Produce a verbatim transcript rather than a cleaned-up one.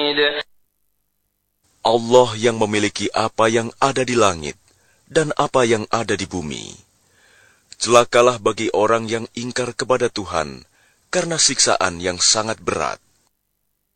Allah yang memiliki apa yang ada di langit dan apa yang ada di bumi. Celakalah bagi orang yang ingkar kepada Tuhan karena siksaan yang sangat berat.